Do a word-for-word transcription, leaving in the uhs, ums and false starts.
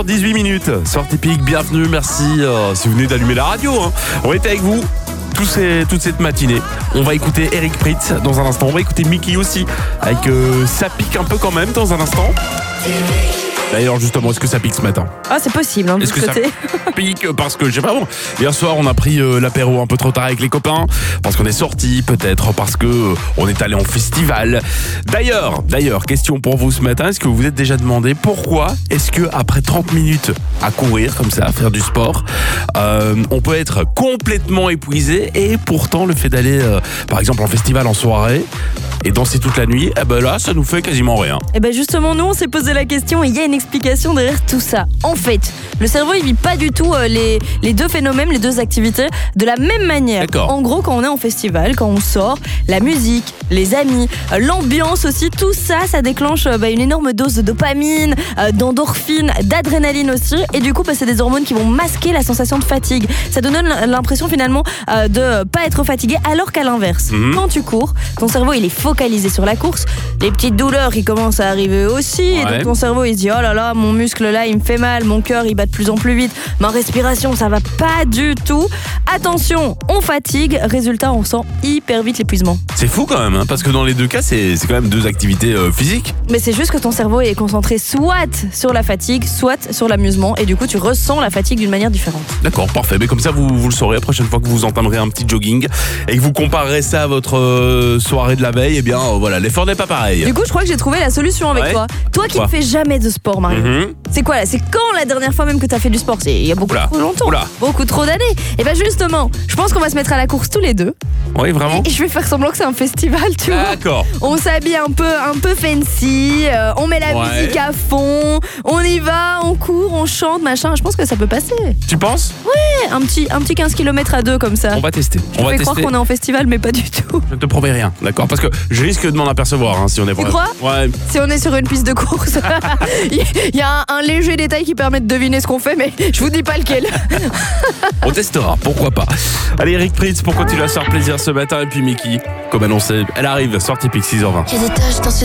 dix-huit minutes, soir typique, bienvenue, merci euh, si vous venez d'allumer la radio. Hein. On est avec vous tous ces, toute cette matinée. On va écouter Eric Prydz dans un instant. On va écouter Mickey aussi, avec euh, ça pique un peu quand même dans un instant. D'ailleurs, justement, est-ce que ça pique ce matin ? Ah, c'est possible, hein, de Est-ce ce que côté. ça pique ? Parce que, je sais pas, bon, hier soir, on a pris euh, l'apéro un peu trop tard avec les copains, parce qu'on est sortis, peut-être, parce que euh, on est allé en festival. D'ailleurs, d'ailleurs, question pour vous ce matin, est-ce que vous vous êtes déjà demandé pourquoi est-ce que après trente minutes à courir, comme ça, à faire du sport, euh, on peut être complètement épuisé, et pourtant, le fait d'aller, euh, par exemple, en festival en soirée, et danser toute la nuit, eh ben là, ça nous fait quasiment rien. Et ben justement, nous, on s'est posé la question et il y a une explication derrière tout ça. En fait, le cerveau, il vit pas du tout euh, les, les deux phénomènes, les deux activités de la même manière. D'accord. En gros, quand on est en festival, quand on sort, la musique, les amis, euh, l'ambiance aussi, tout ça, ça déclenche euh, bah, une énorme dose de dopamine, euh, d'endorphine, d'adrénaline aussi. Et du coup, bah, c'est des hormones qui vont masquer la sensation de fatigue. Ça donne l'impression finalement euh, de pas être fatigué, alors qu'à l'inverse, Mmh. quand tu cours, ton cerveau, il est focalisé sur la course. Les petites douleurs, ils commencent à arriver aussi. Et Ouais. donc ton cerveau, il se dit, oh là là, mon muscle là, il me fait mal, mon cœur, il bat de plus en plus vite, ma respiration, ça va pas du tout. Attention, on fatigue, résultat, on sent hyper vite l'épuisement. C'est fou quand même, hein, parce que dans les deux cas, c'est, c'est quand même deux activités euh, physiques. Mais c'est juste que ton cerveau est concentré soit sur la fatigue, soit sur l'amusement, et du coup, tu ressens la fatigue d'une manière différente. D'accord, parfait. Mais comme ça, vous, vous le saurez la prochaine fois que vous entamerez un petit jogging et que vous comparerez ça à votre euh, soirée de la veille, eh bien, euh, voilà, l'effort n'est pas pareil. Du coup, je crois que j'ai trouvé la solution avec Ouais. toi. Toi qui Quoi ne fais jamais de sport, Mario. Mhm. C'est quoi là ? C'est quand la dernière fois même que t'as fait du sport ? C'est il y a beaucoup Oula. trop longtemps. Oula. Beaucoup trop d'années. Et bien justement, je pense qu'on va se mettre à la course tous les deux. Oui, vraiment. Et je vais faire semblant que c'est un festival, tu vois. D'accord. On s'habille un peu, un peu fancy, euh, on met la Ouais. musique à fond, on y va, on court, on chante, machin. Je pense que ça peut passer. Tu penses ? Un petit, un petit quinze kilomètres à deux comme ça. On va tester. Je On va fais croire tester. qu'on est en festival, mais pas du tout. Je ne te promets rien, d'accord ? Parce que je risque de m'en apercevoir hein, si on est Tu vraiment. crois ? Ouais. Si on est sur une piste de course, il y a un, un léger détail qui permet de deviner ce qu'on fait, mais je vous dis pas lequel. On testera, pourquoi pas. Allez, Eric Prydz pour continuer à se faire plaisir ce matin. Et puis Mickey, comme annoncé, elle arrive, sortie Pic six heures vingt. J'ai des taches dans ce